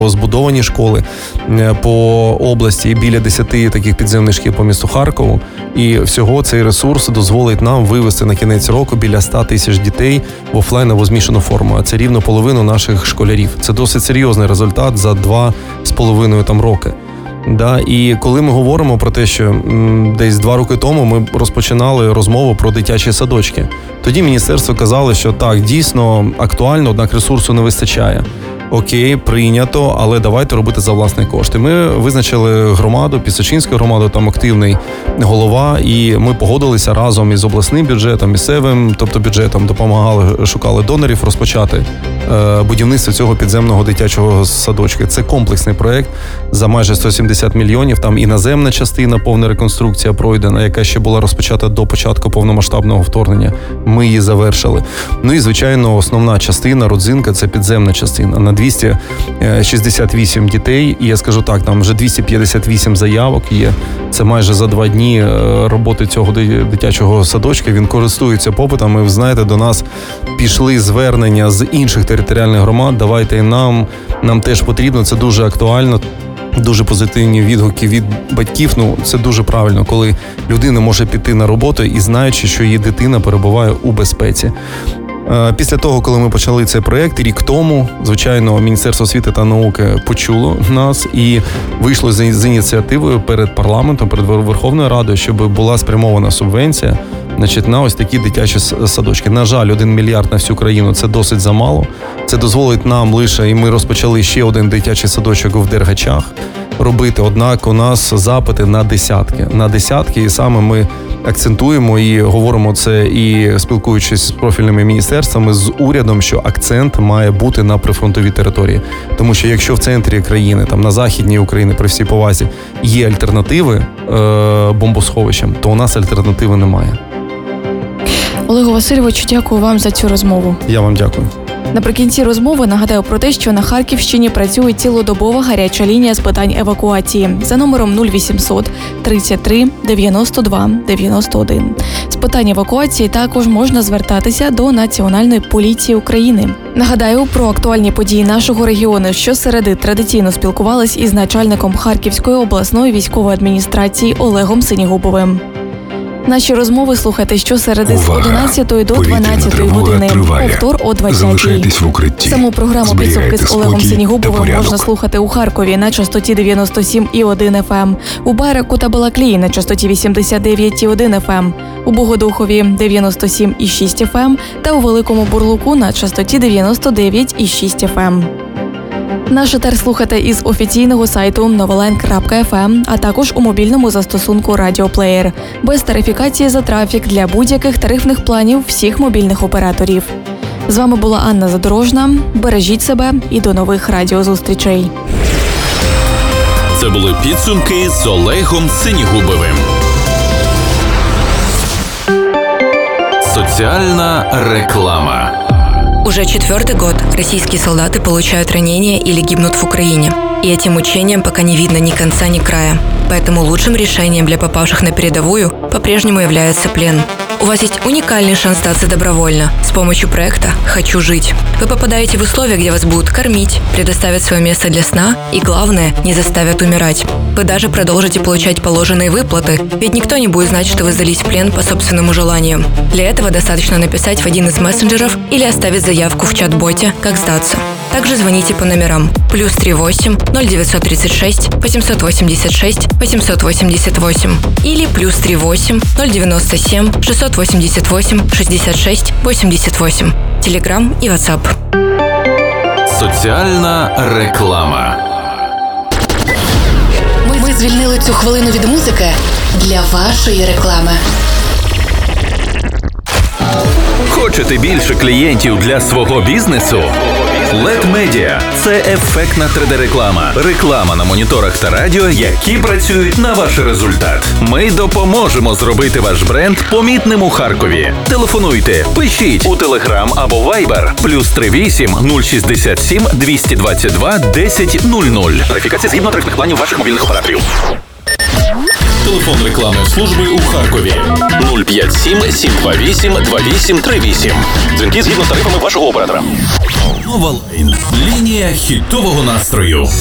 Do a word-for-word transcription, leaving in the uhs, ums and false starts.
Збудовані школи по області, біля десяти таких підземних шкіл по місту Харкову. І всього цей ресурс дозволить нам вивести на кінець року біля ста тисяч дітей в офлайн або змішану форму. А це рівно половину наших школярів. Це досить серйозний результат за два з половиною там роки. Да, і коли ми говоримо про те, що м, десь два роки тому ми розпочинали розмову про дитячі садочки, тоді міністерство казало, що так, дійсно актуально, однак ресурсу не вистачає. Окей, прийнято, але давайте робити за власні кошти. Ми визначили громаду, Пісочинську громаду, там активний голова, і ми погодилися разом із обласним бюджетом, місцевим, тобто бюджетом, допомагали, шукали донорів розпочати е, будівництво цього підземного дитячого садочка. Це комплексний проєкт за майже сто сімдесят мільйонів, там і наземна частина, повна реконструкція пройдена, яка ще була розпочата до початку повномасштабного вторгнення. Ми її завершили. Ну і, звичайно, основна частина, родзинка, це підземна частина. На двісті шістдесят вісім дітей, і я скажу так, там вже двісті п'ятдесят вісім заявок є. Це майже за два дні роботи цього дитячого садочка. Він користується попитом. І, ви знаєте, до нас пішли звернення з інших територіальних громад. Давайте і нам, нам теж потрібно, це дуже актуально. Дуже позитивні відгуки від батьків. Ну, це дуже правильно, коли людина може піти на роботу і знаючи, що її дитина перебуває у безпеці. Після того, коли ми почали цей проєкт, рік тому, звичайно, Міністерство освіти та науки почуло нас і вийшло з ініціативою перед парламентом, перед Верховною Радою, щоб була спрямована субвенція, значить, на ось такі дитячі садочки. На жаль, один мільярд на всю країну – це досить замало. Це дозволить нам лише, і ми розпочали ще один дитячий садочок в Дергачах робити, однак у нас запити на десятки. На десятки, і саме ми акцентуємо і говоримо це, і спілкуючись з профільними міністерствами, з урядом, що акцент має бути на прифронтовій території. Тому що якщо в центрі країни, там на західній Україні, при всій повазі, є альтернативи е- бомбосховищам, то у нас альтернативи немає. Олегу Васильовичу, дякую вам за цю розмову. Я вам дякую. Наприкінці розмови нагадаю про те, що на Харківщині працює цілодобова гаряча лінія з питань евакуації за номером нуль вісімсот тридцять три дев'яносто два дев'яносто один. З питань евакуації також можна звертатися до Національної поліції України. Нагадаю про актуальні події нашого регіону. Щосереди традиційно спілкувались із начальником Харківської обласної військової адміністрації Олегом Синігубовим. Наші розмови слухайте щосереди з одинадцятої до дванадцятої години, повтор о двадцятій. Саму програму «Підсумки» з Олегом Синігубовим можна слухати у Харкові на частоті дев'яносто сім і один еф ем, у Байраку та Балаклії на частоті вісімдесят дев'ять і один еф ем, у Богодухові дев'яносто сім і шість еф ем та у Великому Бурлуку на частоті дев'яносто дев'ять і шість еф ем. Наш етер слухайте із офіційного сайту новолайн крапка еф ем, а також у мобільному застосунку «Радіоплеєр». Без тарифікації за трафік для будь-яких тарифних планів всіх мобільних операторів. З вами була Анна Задорожна. Бережіть себе і до нових радіозустрічей. Це були підсумки з Олегом Синігубовим. Соціальна реклама. Уже четвертый год российские солдаты получают ранения или гибнут в Украине. И этим мучениям пока не видно ни конца, ни края. Поэтому лучшим решением для попавших на передовую по-прежнему является плен. У вас есть уникальный шанс сдаться добровольно с помощью проекта «Хочу жить». Вы попадаете в условия, где вас будут кормить, предоставят свое место для сна и, главное, не заставят умирать. Вы даже продолжите получать положенные выплаты, ведь никто не будет знать, что вы сдались в плен по собственному желанию. Для этого достаточно написать в один из мессенджеров или оставить заявку в чат-боте «Как сдаться». Также звоните по номерам плюс три восемь ноль девятьсот тридцать шесть восемьсот восемьдесят шесть восемьсот восемьдесят восемь или плюс три восемь ноль девяносто семь шестьсот восемьдесят восемь шестьдесят шесть восемьдесят восемь. Телеграм и WhatsApp. Соціальна реклама. Ми, ми звільнили цю хвилину від музики для вашої реклами. Хочете більше клієнтів для свого бізнесу? лед Media – це ефектна три де-реклама. Реклама на моніторах та радіо, які працюють на ваш результат. Ми допоможемо зробити ваш бренд помітним у Харкові. Телефонуйте, пишіть у Telegram або Viber плюс три вісім нуль шістдесят сім двісті двадцять два десять нуль нуль. Тарифікація згідно тарифних планів ваших мобільних операторів. Телефон рекламної служби у Харкові нуль п'ять сім сім два вісім два вісім три вісім. Дзвінки згідно з тарифами вашого оператора. Нова Лайн. Лінія хітового настрою.